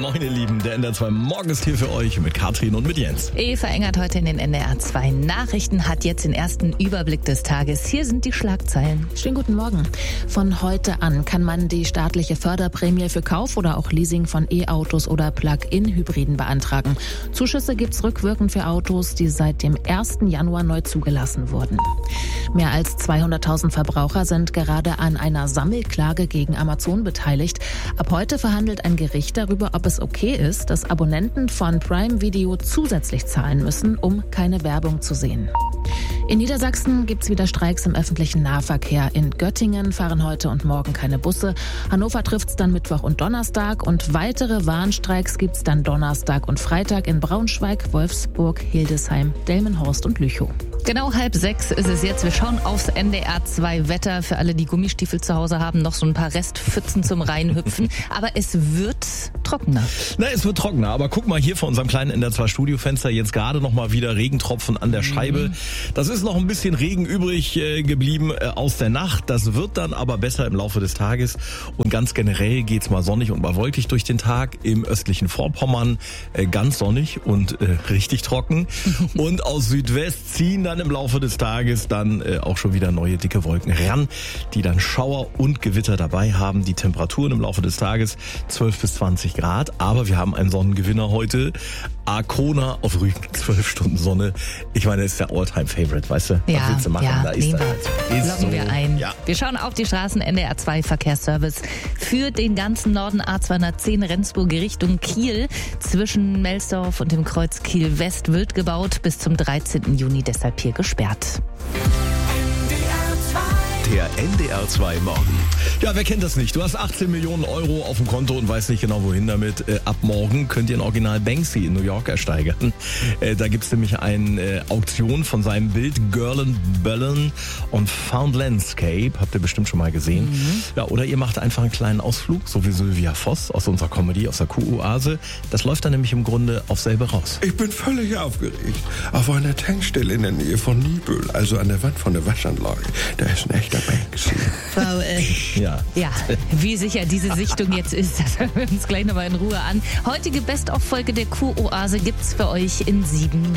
Moin ihr Lieben, der NDR 2 Morgen ist hier für euch mit Katrin und mit Jens. Eva Engert heute in den NDR 2 Nachrichten, hat jetzt den ersten Überblick des Tages. Hier sind die Schlagzeilen. Schönen guten Morgen. Von heute an kann man die staatliche Förderprämie für Kauf oder auch Leasing von E-Autos oder Plug-in-Hybriden beantragen. Zuschüsse gibt's rückwirkend für Autos, die seit dem 1. Januar neu zugelassen wurden. Mehr als 200.000 Verbraucher sind gerade an einer Sammelklage gegen Amazon beteiligt. Ab heute verhandelt ein Gericht darüber, ob es okay ist, dass Abonnenten von Prime Video zusätzlich zahlen müssen, um keine Werbung zu sehen. In Niedersachsen gibt's wieder Streiks im öffentlichen Nahverkehr. In Göttingen fahren heute und morgen keine Busse. Hannover trifft's dann Mittwoch und Donnerstag. Und weitere Warnstreiks gibt's dann Donnerstag und Freitag in Braunschweig, Wolfsburg, Hildesheim, Delmenhorst und Lüchow. Genau 5:30 ist es jetzt. Wir schauen aufs NDR 2 Wetter. Für alle, die Gummistiefel zu Hause haben, noch so ein paar Restpfützen zum Reinhüpfen. Aber es wird trockener. Es wird trockener, aber guck mal hier vor unserem kleinen NDR 2 Studiofenster jetzt gerade noch mal wieder Regentropfen an der Scheibe. Das ist noch ein bisschen Regen übrig geblieben aus der Nacht. Das wird dann aber besser im Laufe des Tages. Und ganz generell geht's mal sonnig und mal wolkig durch den Tag. Im östlichen Vorpommern ganz sonnig und richtig trocken. Und aus Südwest ziehen dann im Laufe des Tages dann auch schon wieder neue dicke Wolken ran, die dann Schauer und Gewitter dabei haben. Die Temperaturen im Laufe des Tages 12 bis 20 Grad. Aber wir haben einen Sonnengewinner heute. Arkona auf Rügen, 12 Stunden Sonne. Ich meine, das ist der All-Time-Favorite, weißt du? Ja, was willst du machen? ja, Da ist er. Loggen wir ein. Ja. Wir schauen auf die Straßen. NDR 2 Verkehrsservice für den ganzen Norden. A210 Rendsburg Richtung Kiel. Zwischen Melsdorf und dem Kreuz Kiel West wird gebaut. Bis zum 13. Juni deshalb hier gesperrt. Der NDR 2 Morgen. Ja, wer kennt das nicht? Du hast 18 Millionen Euro auf dem Konto und weißt nicht genau, wohin damit. Ab morgen könnt ihr ein Original Banksy in New York ersteigern. Da gibt's nämlich eine Auktion von seinem Bild Girl and Bellin und Found Landscape. Habt ihr bestimmt schon mal gesehen. Ja, oder ihr macht einfach einen kleinen Ausflug, so wie Sylvia Voss aus unserer Comedy, aus der Kuh-Oase. Das läuft dann nämlich im Grunde auf selbe raus. Ich bin völlig aufgeregt. Auf einer Tankstelle in der Nähe von Nibel, also an der Wand von der Waschanlage. Da ist ein echter Banksy. Frau, Ja. ja, wie sicher diese Sichtung jetzt ist, das hören wir uns gleich nochmal in Ruhe an. Heutige Best-of-Folge der Kuh-Oase gibt's für euch in 7 Minuten.